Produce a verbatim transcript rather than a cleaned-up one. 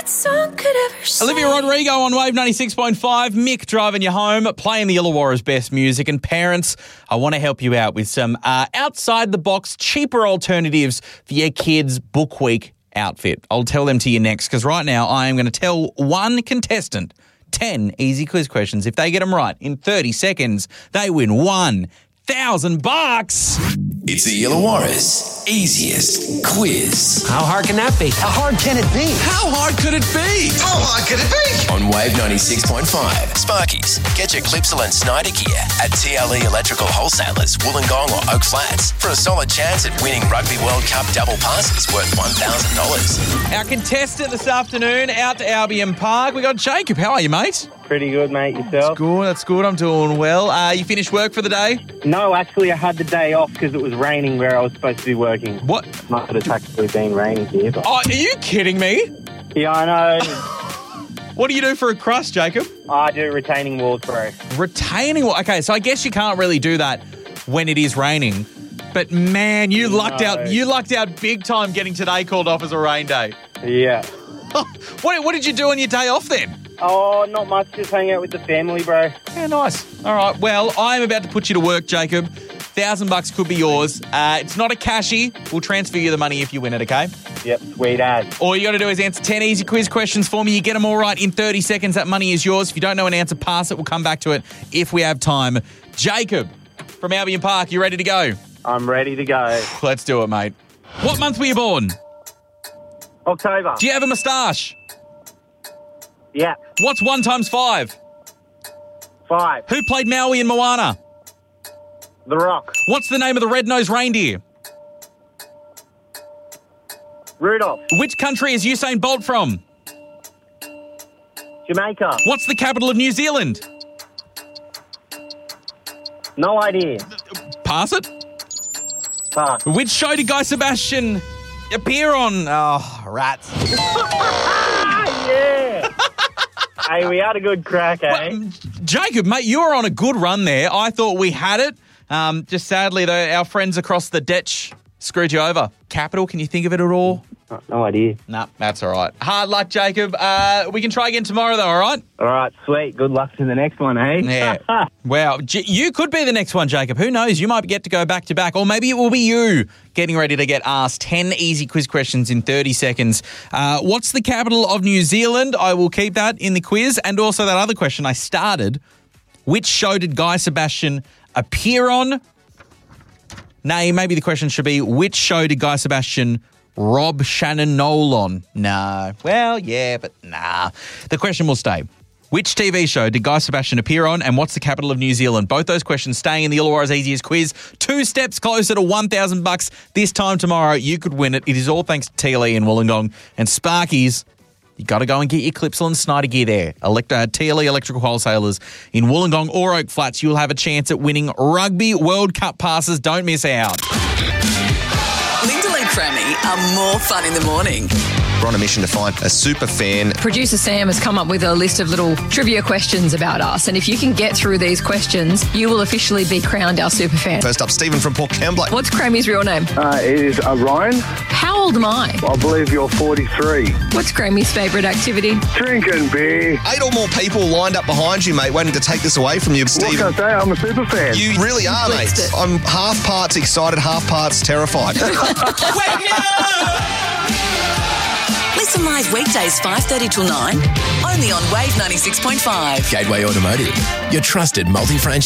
Song could ever say. Olivia Rodrigo on Wave ninety-six point five. Mick driving you home, playing the Illawarra's best music. And parents, I want to help you out with some uh, outside-the-box, cheaper alternatives for your kids' book week outfit. I'll tell them to you next, because right now I am going to tell one contestant ten easy quiz questions. If they get them right in thirty seconds, they win one thousand bucks. It's the Illawarra's easiest quiz. How hard can that be? How hard can it be? How hard could it be? How hard could it be? On Wave ninety-six point five. Sparkies, get your Clipsal and Snyder gear at T L E Electrical Wholesalers, Wollongong or Oak Flats for a solid chance at winning Rugby World Cup double passes worth one thousand dollars. Our contestant this afternoon out to Albion Park. We got Jacob. How are you, mate? Pretty good, mate. Yourself? Good, that's good. I'm doing well. Uh, you finished work for the day? No, actually, I had the day off because it was raining where I was supposed to be working. What? Might have actually been raining here. But... Oh, are you kidding me? Yeah, I know. What do you do for a crust, Jacob? I do retaining walls, bro. Retaining wall. Okay, so I guess you can't really do that when it is raining. But man, you lucked No. out. You lucked out big time getting today called off as a rain day. Yeah. What, what did you do on your day off then? Oh, not much. Just hang out with the family, bro. Yeah, nice. All right. Well, I'm about to put you to work, Jacob. Thousand bucks could be yours. Uh, it's not a cashie. We'll transfer you the money if you win it, okay? Yep, sweet as. All you got to do is answer ten easy quiz questions for me. You get them all right in thirty seconds. That money is yours. If you don't know an answer, pass it. We'll come back to it if we have time. Jacob from Albion Park, you ready to go? I'm ready to go. Let's do it, mate. What month were you born? October. Do you have a moustache? Yeah. What's one times five? Five. Who played Maui in Moana? The Rock. What's the name of the red-nosed reindeer? Rudolph. Which country is Usain Bolt from? Jamaica. What's the capital of New Zealand? No idea. Pass it. Pass. Which show did Guy Sebastian appear on? Oh, rats. Yeah. Hey, we had a good crack, eh? Well, Jacob, mate, you were on a good run there. I thought we had it. Um, just sadly, though, our friends across the ditch screwed you over. Capital, can you think of it at all? No idea. Nah, that's all right. Hard luck, Jacob. Uh, we can try again tomorrow, though, all right? All right, sweet. Good luck to the next one, eh? Yeah. Well, J- you could be the next one, Jacob. Who knows? You might get to go back to back, or maybe it will be you getting ready to get asked ten easy quiz questions in thirty seconds. Uh, what's the capital of New Zealand? I will keep that in the quiz. And also that other question I started. Which show did Guy Sebastian appear on? Nay, maybe the question should be, which show did Guy Sebastian rob Shannon Noel on? Nah. Well, yeah, but nah. The question will stay. Which T V show did Guy Sebastian appear on, and what's the capital of New Zealand? Both those questions staying in the Illawarra's easiest quiz. Two steps closer to one thousand bucks. This time tomorrow, you could win it. It is all thanks to T L E in Wollongong. And Sparkies, you got to go and get your Clipsal and Snyder gear there. Elect- uh, T L E Electrical Wholesalers in Wollongong or Oak Flats. You'll have a chance at winning Rugby World Cup passes. Don't miss out. Linda and Crammy are more fun in the morning. We're on a mission to find a super fan. Producer Sam has come up with a list of little trivia questions about us, and if you can get through these questions, you will officially be crowned our super fan. First up, Stephen from Port Kembla. What's Crammy's real name? Uh, it is uh, Ryan. How old am I? I believe you're forty-three. What's Crammy's favourite activity? Drinking beer. Eight or more people lined up behind you, mate, waiting to take this away from you, What Stephen. can I say? I'm a super fan. You really are, mate. Blitzed it. I'm half parts excited, half parts terrified. Listen live weekdays five thirty till nine, only on Wave ninety-six point five. Gateway Automotive, your trusted multi-franchise.